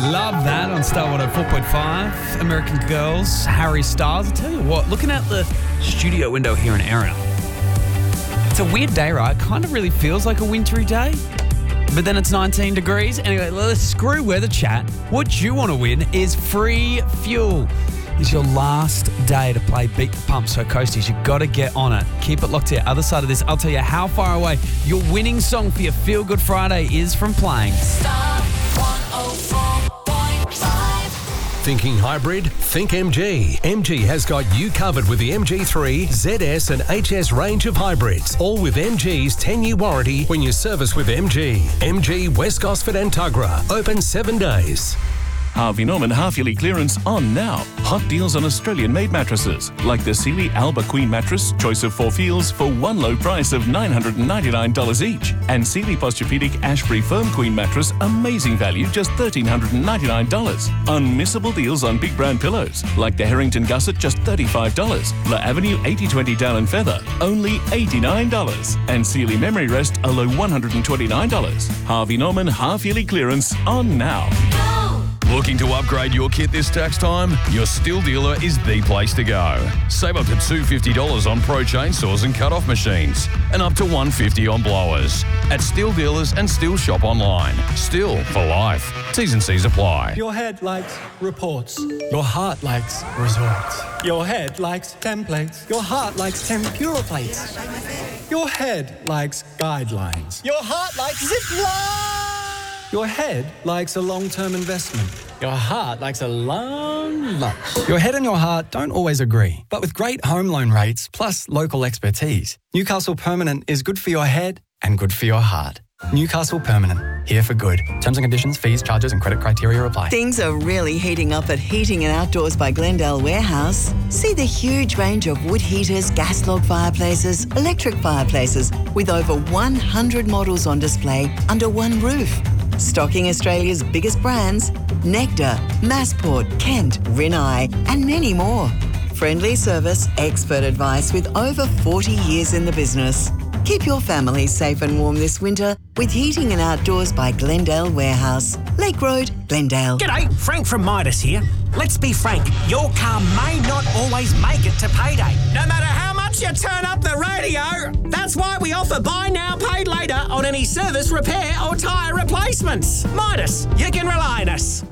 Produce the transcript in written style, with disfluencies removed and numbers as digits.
Love that on Star 104.5. American Girls, Harry Styles. I tell you what, looking out the studio window here in Erina, it's a weird day, right? It kind of really feels like a wintry day, but then it's 19 degrees. Anyway, let's screw weather chat. What you want to win is free fuel. It's your last day to play Beat the Pump. So, Coasties, you've got to get on it. Keep it locked to the other side of this. I'll tell you how far away your winning song for your Feel Good Friday is from playing. Star 104.5. Thinking hybrid? Think MG. MG has got you covered with the MG3, ZS and HS range of hybrids, all with MG's 10-year warranty when you service with MG. MG West Gosford and Tuggerah. Open 7 days. Harvey Norman half-yearly clearance on now. Hot deals on Australian-made mattresses, like the Sealy Alba Queen mattress, choice of 4 feels for one low price of $999 each. And Sealy Posturepedic Ashbury Firm Queen mattress, amazing value, just $1,399. Unmissable deals on big brand pillows, like the Harrington Gusset, just $35. La Avenue 8020 Down and Feather, only $89. And Sealy Memory Rest, a low $129. Harvey Norman half-yearly clearance on now. Looking to upgrade your kit this tax time? Your Stihl dealer is the place to go. Save up to $250 on Pro chainsaws and cut-off machines, and up to $150 on blowers. At Stihl dealers and Stihl shop online. Stihl for life. T's and C's apply. Your head likes reports. Your heart likes resorts. Your head likes templates. Your heart likes tempura plates. Your head likes guidelines. Your heart likes zipline. Your head likes a long-term investment. Your heart likes a long lunch. Your head and your heart don't always agree, but with great home loan rates plus local expertise, Newcastle Permanent is good for your head and good for your heart. Newcastle Permanent, here for good. Terms and conditions, fees, charges and credit criteria apply. Things are really heating up at Heating and Outdoors by Glendale Warehouse. See the huge range of wood heaters, gas log fireplaces, electric fireplaces, with over 100 models on display under one roof. Stocking Australia's biggest brands, Nectar, Massport, Kent, Rinnai and many more. Friendly service, expert advice with over 40 years in the business. Keep your family safe and warm this winter with Heating and Outdoors by Glendale Warehouse. Lake Road, Glendale. G'day, Frank from Midas here. Let's be frank, your car may not always make it to payday. No matter how much you turn up the radio. That's why we offer buy now, pay later on any service, repair or tyre replacements. Midas, you can rely on us.